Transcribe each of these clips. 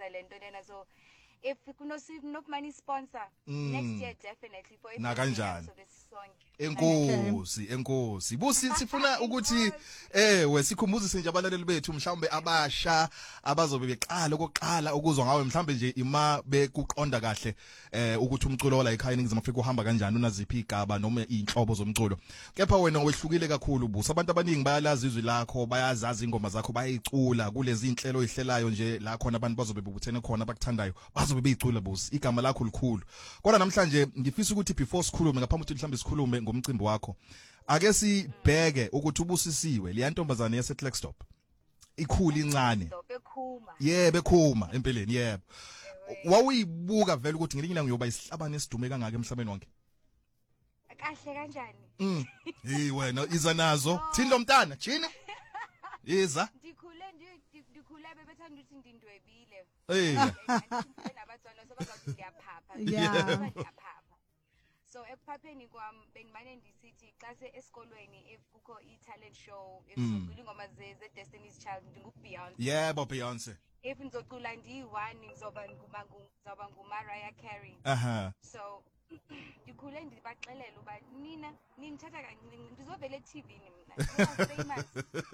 siyenza lento lena. So if no money sponsor next year definitely for na kanjani sonke. enkosi Busi sifuna ukuthi wesikhumbuze nje abalaleli bethu mhlawumbe abasha abazobe beqala ukuqala ukuzwa ngawe mhlawumbe nje ima bekuqonda kahle ukuthi umculo la ekhaya eNingizimu Afrika uhamba kanjani unaziphi igaba noma inhlobo zomculo. Kepha wena wehlukile kakhulu Busi, abantu abaningi bayalazi izwi lakho, bayazazi ingoma zakho, bayicula kulezi inhlelo oyihlelayo nje la khona abantu bazobe bebuthene khona bakuthandayo bazobe beyicula Busi, igama lakho likhulu. Kodwa namhlanje ngifisa ukuthi before sikhulume ngaphambi ukuthi mhlawumbe sikhulume ngomcimbi wakho ake sibheke ukuthi ubusisiwe le ntombazane yase Klerksdorp ikhulu incane bekhuma empeleni yebo wawuyibuka vele ukuthi ngelinye ilanga uyoba isihlabane esidume kangaka emhlabeni wonke kahle kanjani hey wena iza nazo thini lo mntana jini iza ndikhule bebethanda ukuthi ndindwebile nabatswana sobazathi ndiyaphapha so ekuphapheni kwami bengimane ndisithi xa esikolweni if kukho i-talent show if socula ingoma ze-Destiny's Child ndingu-Beyonce yebo Beyonce if ngizocula ndiyi-one ngizoba ngu-Mariah Carey so ndikhule ndibaxelela uba nina nindithatha kancinci ndizovela eTV-ni mna famous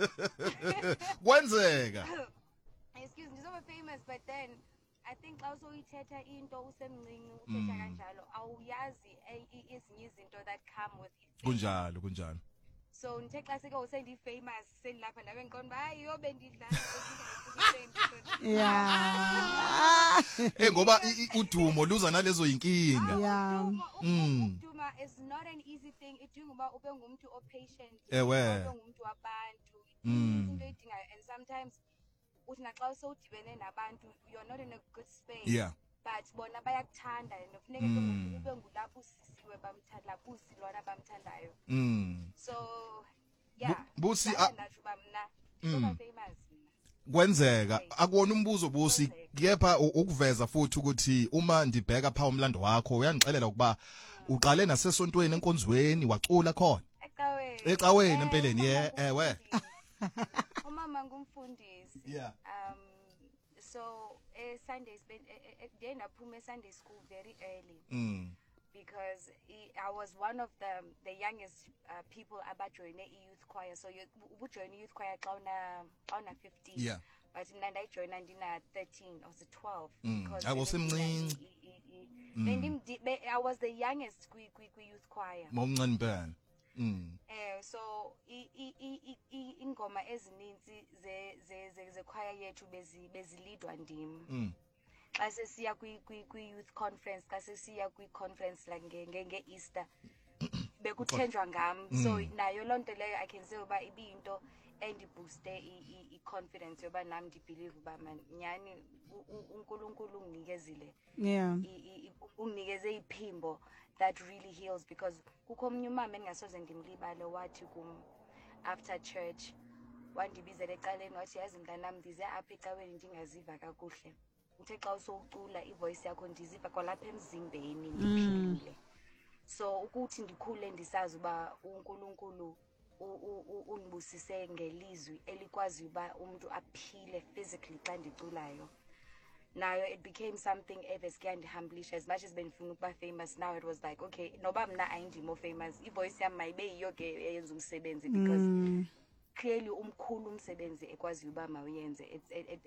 kwenzeka excuse ndizoba famous but then I think xa usoyithetha into usemncinci uthetha kanjalo awuyazi ezinye izinto that come with it kunjalo so ngithe xa seke usendi-famous sendilapha nawe ngiqonda uba hayi yobe ndidlala ngoba udumo luza nalezo yinkinga ukuduma is not an easy thing idinga uba ube ngumuntu opatient ube ngumuntu wabantu into edingayo and sometimes uthi naxa usowudibene nabantu you're not in a good space but bona bayakuthanda nofuneka ube ngulapho usisiwe bamthanda busi lona bamthandayo so Busi nathi uba mna famous kwenzeka akuwona umbuzo Busi kepha ukuveza futhi ukuthi uma ndibheka pha umlando wakho uyangixelela ukuba uqale nasesontweni enkonzweni wacula khona ecaweni empeleni ewe umama ngumfundisi so Sundays then aphuma Sunday school very early because I was one of the youngest people abajoyine i-youth choir so ubujoyine i-youth choir xa una 15 but mina ndayijoyina ndina 13 or 12 because I was semncinci I was the youngest kwi-youth choir momncane impela so ingoma ezininzi ze-choir yethu bezilidwa ndim xa sesiya kwi-youth conference xa sesiya kwi-conference nge-Easter bekuthenjwa ngam so nayo loo nto leyo I can say uba ibiyinto endibooste i-confidence yoba nami ndibelieve uba nyhani uNkulunkulu ungikezile unginikeze iphimbo that really heals because kukho omnye umama engingasoze ndimlibale wathi kum after church wandibizela ecaleni wathi yazi mntanami ndize apha ecaweni ndingaziva kakuhle uthe xa usowucula ivoice yakho ndiziva kwalapha emzimbeni ndiphilile so ukuthi ndikhule ndisazi uba uNkulunkulu undibusise ngelizwi elikwazi uba umuntu aphile physically xa ndiculayo nayo it became something eveske yandihumblisha as much as benifuna ukuba famous now it was like okay noba mna ayindimo famous ivoice yam mayibe yiyo ke eyenza umsebenzi because clearly umkhulu umsebenzi ekwazi uba mawuyenze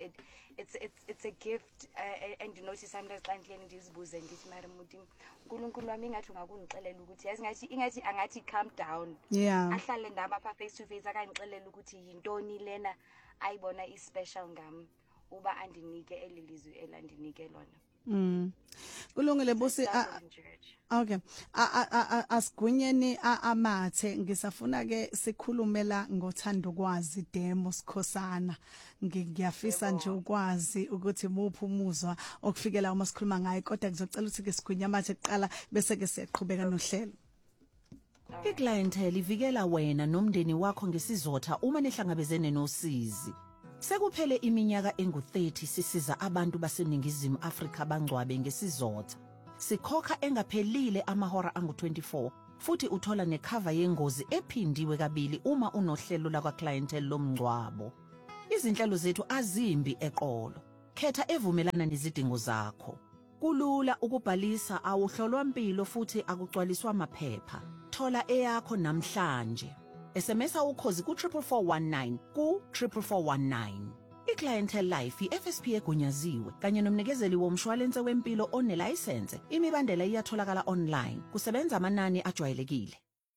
it's a gift and you notice sometimes xa ndihleli ndizibuze ndithi mara muthi uNkulunkulu wami ingathi ungakundixelela ukuthi yazi ingathi angathi calm down ahlale ndaba apha face to face akandixelela ukuthi yintoni lena ayibona ispecial ngam uba andinike elilizwi elandinike lona kulungile Busi okay asigunyeni amathe ngisafuna ke sikhulumela ngothando kwazi demo Sikhosana ngiyafisa nje ukwazi ukuthi muphi umuzwa okufikela uma sikhuluma ngaye kodwa ngizocela ukuthi ke sigunya amathe kuqala bese ke siyaqhubeka nohlelo. Iclientele ivikela wena nomndeni wakho ngesizotha uma nihlangabezene nosizi. Sekuphele iminyaka engu-30 sisiza abantu baseNingizimu Afrika bangcwabe ngesizotha. Sikhokha engaphelile amahora angu-24 futhi uthola necover yengozi ephindiwe kabili uma unohlelo lakwa clientele lomngcwabo. Izinhlelo zethu azimbi eqolo. khetha evumelana nezidingo zakho. Kulula ukubhalisa awuhlolwampilo futhi akugcwaliswa amaphepha. Thola eyakho namhlanje. SMSa ukhozi ku 44419 ku 44419. iClientele Life iFSP egunyaziwe kanye nomnikezeli womshwalense wempilo onelicense. Imibandela iyatholakala online. Kusebenza amanani ajwayelekile.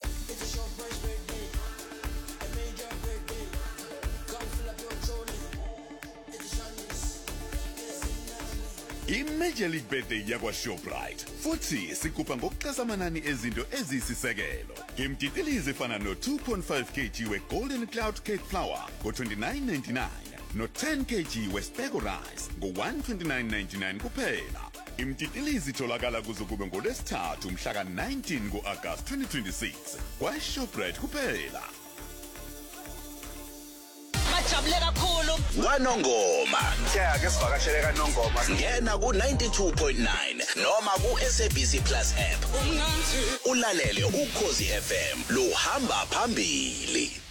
I-Major League Birthday yakwa Shoprite futhi sikupha ngokuxasa amanani ezinto ezisisekelo. Ngemtitilizi efana no 2.5 kg we-Golden Cloud Cake Flour ngo-29.99 no-10 kg we-Spego Rice ngo-129.99 kuphela. Imtitilizi itholakala kuze kube ngoLwesithathu mhla ka-19 ku-Agasti 2026 kwa-Shoprite kuphela. Jabule kakhulu kwaNongoma ke sivakashele kaNongoma ngena ku 92.9 noma ku SABC Plus app ulalele ukhozi FM luhamba phambili.